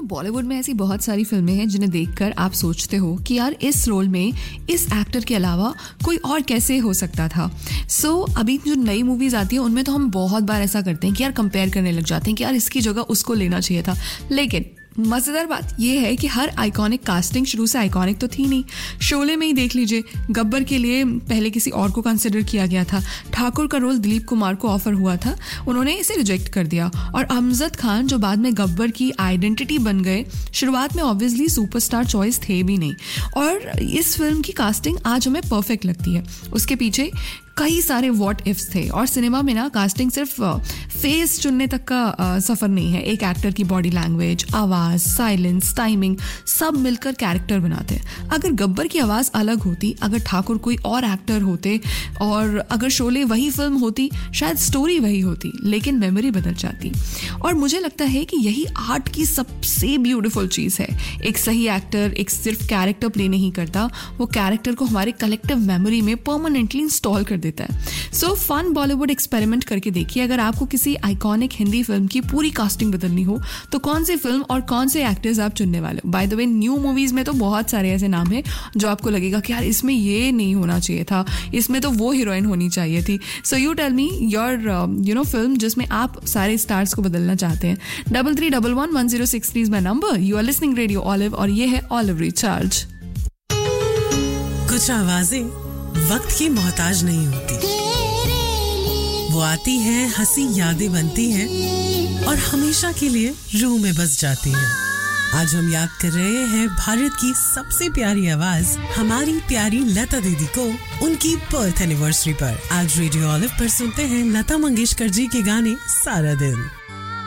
बॉलीवुड में ऐसी बहुत सारी फिल्में हैं जिन्हें देखकर आप सोचते हो कि यार इस रोल में इस एक्टर के अलावा कोई और कैसे हो सकता था। अभी जो नई मूवीज आती है उनमें तो हम बहुत बार ऐसा करते हैं कि यार कंपेयर करने लग जाते हैं कि यार इसकी जगह उसको लेना चाहिए था। लेकिन मज़ेदार बात यह है कि हर आइकॉनिक कास्टिंग शुरू से आइकॉनिक तो थी नहीं। शोले में ही देख लीजिए, गब्बर के लिए पहले किसी और को कंसिडर किया गया था। ठाकुर का रोल दिलीप कुमार को ऑफर हुआ था, उन्होंने इसे रिजेक्ट कर दिया। और अमजद खान जो बाद में गब्बर की आइडेंटिटी बन गए, शुरुआत में ऑब्वियसली सुपरस्टार चॉइस थे भी नहीं। और इस फिल्म की कास्टिंग आज हमें परफेक्ट लगती है। उसके पीछे कई सारे व्हाट इफ्स थे। और सिनेमा में ना कास्टिंग सिर्फ फेस चुनने तक का सफ़र नहीं है। एक एक्टर की बॉडी लैंग्वेज, आवाज़, साइलेंस, टाइमिंग सब मिलकर कैरेक्टर बनाते हैं। अगर गब्बर की आवाज़ अलग होती, अगर ठाकुर कोई और एक्टर होते और अगर शोले वही फिल्म होती, शायद स्टोरी वही होती, लेकिन मेमोरी बदल जाती। और मुझे लगता है कि यही आर्ट की सबसे ब्यूटीफुल चीज़ है। एक सही एक्टर एक सिर्फ कैरेक्टर प्ले नहीं करता, वो कैरेक्टर को हमारे कलेक्टिव मेमोरी में परमानेंटली इंस्टॉल कर देता है। फन बॉलीवुड एक्सपेरिमेंट करके देखिए। अगर आपको किसी आइकॉनिक हिंदी फिल्म की पूरी कास्टिंग बदलनी हो तो कौन सी फिल्म और कौन से एक्टर्स आप चुनने वाले हो? By the way, new movies में तो बहुत सारे ऐसे नाम हैं जो आपको लगेगा कि यार इसमें ये नहीं होना चाहिए था, इसमें तो वो हीरोइन होनी चाहिए थी। So you tell me your film जिसमें आप सारे स्टार्स को बदलना चाहते हैं। 33111063 is my number. You are listening radio olive और ये है ऑलिव रिचार्ज। कुछ आवाजें वक्त की मोहताज नहीं होती, वो आती हैं, हंसी यादें बनती हैं और हमेशा के लिए रूह में बस जाती हैं। आज हम याद कर रहे हैं भारत की सबसे प्यारी आवाज, हमारी प्यारी लता दीदी को उनकी बर्थ एनिवर्सरी पर। आज रेडियो ऑलिव पर सुनते हैं लता मंगेशकर जी के गाने सारा दिन।